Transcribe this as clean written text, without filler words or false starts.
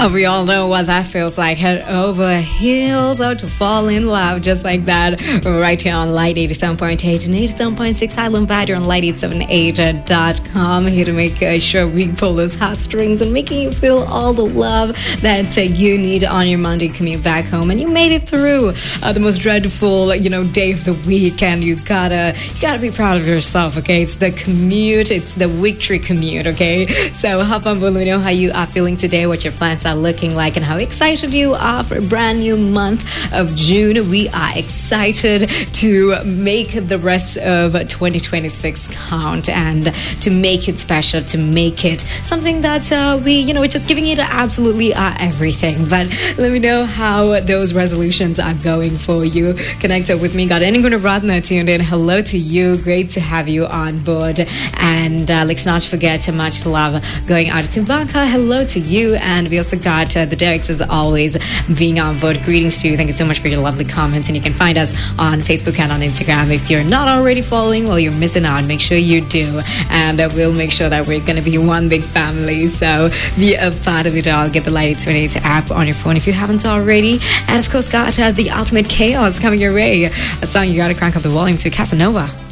We all know what that feels like. Head over heels or to fall in love, just like that. Right here on Light 87.8 and 87.6 Island Vider on light878.com. Here to make sure we pull those heartstrings and making you feel all the love that you need on your Monday commute back home. And you made it through the most dreadful, day of the week. And you gotta be proud of yourself, okay? It's the commute. It's the victory commute, okay? So hop on board. Let me know how you are feeling today, what your plans are looking like, and how excited you are for a brand new month of June. We are excited to make the rest of 2026 count and to make it special, to make it something that we're just giving it absolutely everything. But let me know how those resolutions are going for you. Connect up with me. Got anyone Ratna tuned in. Hello to you. Great to have you on board. And let's not forget much love going out to Banka. Hello to you. And we also got the Derricks as always being on board. Greetings to you. Thank you so much for your lovely comments. And you can find us on Facebook and on Instagram. If you're not already following, well, you're missing out. Make sure you do. And we'll make sure that we're going to be one big family. So be a part of it all. Get the Light 878 app on your phone if you haven't already. And of course, got the Ultimate Chaos coming your way. A song you got to crank up the volume to, Casanova.